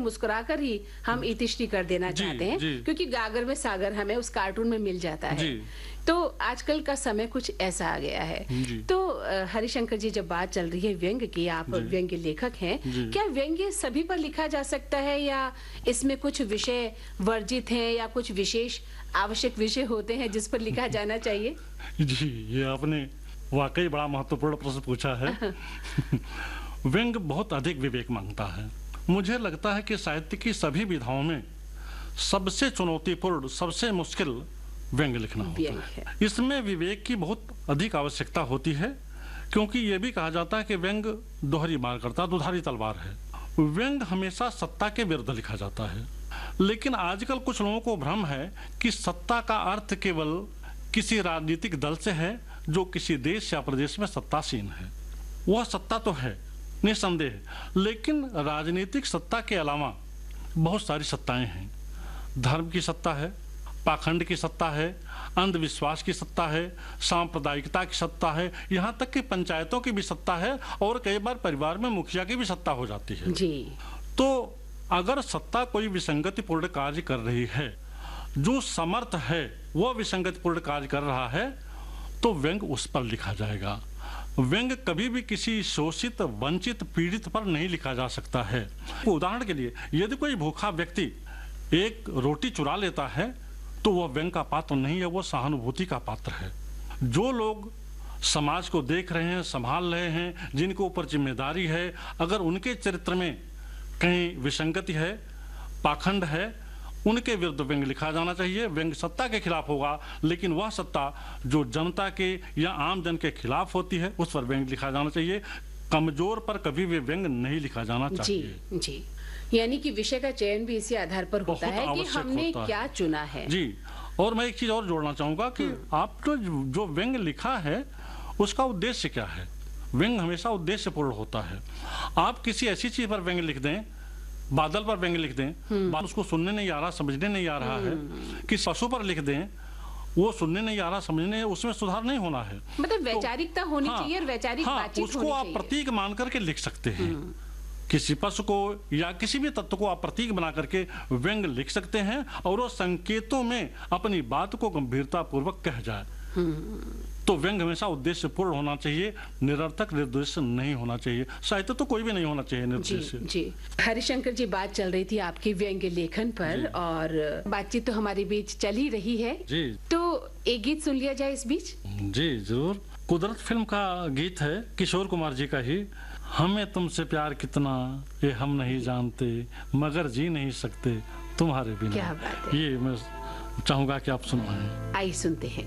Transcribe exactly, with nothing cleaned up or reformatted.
मुस्कुराकर ही हम इतिश्री कर देना चाहते हैं, क्योंकि गागर में सागर हमें उस कार्टून में मिल जाता है। तो आजकल का समय कुछ ऐसा आ गया है। तो हरिशंकर जी, जब बात चल रही है व्यंग्य की, आप व्यंग्य लेखक हैं, क्या व्यंग्य सभी पर लिखा जा सकता है या इसमें कुछ विषय वर्जित हैं या कुछ विशेष आवश्यक विषय होते हैं जिस पर लिखा जाना चाहिए? जी, ये आपने वाकई बड़ा महत्वपूर्ण प्रश्न पूछा है। व्यंग्य बहुत अधिक विवेक मांगता है। मुझे लगता है कि साहित्य की सभी विधाओं में सबसे चुनौतीपूर्ण, सबसे मुश्किल व्यंग्य लिखना होता है। इसमें विवेक की बहुत अधिक आवश्यकता होती है, क्योंकि यह भी कहा जाता है कि व्यंग्य दोहरी मार करता, दुधारी तलवार है। व्यंग्य हमेशा सत्ता के विरुद्ध लिखा जाता है, लेकिन आजकल कुछ लोगों को भ्रम है कि सत्ता का अर्थ केवल किसी राजनीतिक दल से है जो किसी देश या प्रदेश में सत्तासीन है। वह सत्ता तो है निसंदेह, लेकिन राजनीतिक सत्ता के अलावा बहुत सारी सत्ताएं हैं। धर्म की सत्ता है, पाखंड की सत्ता है, अंधविश्वास की सत्ता है, सांप्रदायिकता की सत्ता है, यहाँ तक कि पंचायतों की भी सत्ता है, और कई बार परिवार में मुखिया की भी सत्ता हो जाती है जी। तो अगर सत्ता कोई विसंगतिपूर्ण कार्य कर रही है, जो समर्थ है वह विसंगतिपूर्ण कार्य कर रहा है, तो व्यंग्य उस पर लिखा जाएगा। व्यंग्य कभी भी किसी शोषित, वंचित, पीड़ित पर नहीं लिखा जा सकता है। उदाहरण के लिए, यदि कोई भूखा व्यक्ति एक रोटी चुरा लेता है तो वह व्यंग्य का पात्र नहीं है, वह सहानुभूति का पात्र है। जो लोग समाज को देख रहे हैं, संभाल रहे हैं, जिनके ऊपर जिम्मेदारी है, अगर उनके चरित्र में कहीं विसंगति है, पाखंड है, उनके विरुद्ध व्यंग्य लिखा जाना चाहिए। व्यंग्य सत्ता के खिलाफ होगा, लेकिन वह सत्ता जो जनता के या आम जन के खिलाफ होती है, उस पर व्यंग्य लिखा जाना चाहिए। कमजोर पर कभी भी व्यंग्य नहीं लिखा जाना चाहिए। जी जी, यानी कि विषय का चयन भी इसी आधार पर होता है कि हमने क्या चुना है। जी, और मैं एक चीज और जोड़ना चाहूंगा कि आपने जो व्यंग्य लिखा है उसका उद्देश्य क्या है। व्यंग्य हमेशा उद्देश्यपूर्ण होता है। आप किसी ऐसी चीज पर व्यंग्य लिख दें, बादल पर व्यंग्य लिख दें, बात उसको सुनने नहीं आ रहा, समझने नहीं आ रहा है। किसी पशु पर लिख दें, वो सुनने नहीं आ रहा, समझने, उसमें सुधार नहीं होना है। मतलब वैचारिकता तो, होनी हाँ, चाहिए और वैचारिक हाँ, बातचीत उसको होनी आप चाहिए। प्रतीक मान करके लिख सकते हैं। किसी पशु को या किसी भी तत्व को आप प्रतीक बना करके व्यंग्य लिख सकते हैं, और वो संकेतों में अपनी बात को गंभीरता पूर्वक कह जाए। तो व्यंग्य हमेशा उद्देश्यपूर्ण होना चाहिए, निरर्थक, निर्देश नहीं होना चाहिए। साहित्य तो कोई भी नहीं होना चाहिए निर्देश। जी, जी। हरिशंकर जी, बात चल रही थी आपकी व्यंग्य लेखन पर, और बातचीत तो हमारे बीच चल ही रही है जी। तो एक गीत सुन लिया जाए इस बीच। जी जरूर। कुदरत फिल्म का गीत है, किशोर कुमार जी का ही। हमें तुमसे प्यार कितना ये हम नहीं जानते, मगर जी नहीं सकते तुम्हारे बिना। क्या बात है। ये मैं चाहूंगा कि आप सुनवाएं। आइए सुनते हैं।